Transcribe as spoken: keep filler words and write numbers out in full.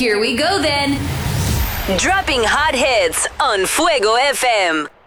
Here we go then. Dropping hot hits on Fuego F M.